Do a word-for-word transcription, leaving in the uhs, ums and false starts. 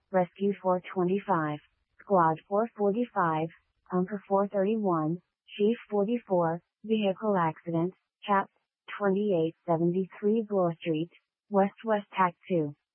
Rescue four twenty-five, Squad four forty-five, Umper four thirty-one, Chief forty-four, Vehicle Accident, Chap. twenty-eight seventy-three Bloor Street, West West Tac two.